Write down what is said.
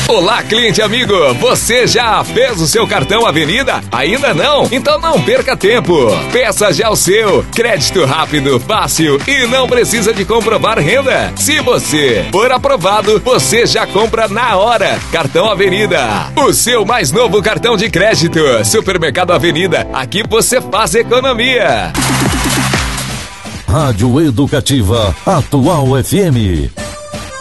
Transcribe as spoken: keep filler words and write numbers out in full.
Olá, cliente amigo, você já fez o seu cartão Avenida? Ainda não? Então não perca tempo. Peça já o seu. Crédito rápido, fácil e não precisa de comprovar renda. Se você for aprovado, você já compra na hora. Cartão Avenida, o seu mais novo cartão de crédito. Supermercado Avenida, aqui você faz economia. Rádio Educativa Atual F M.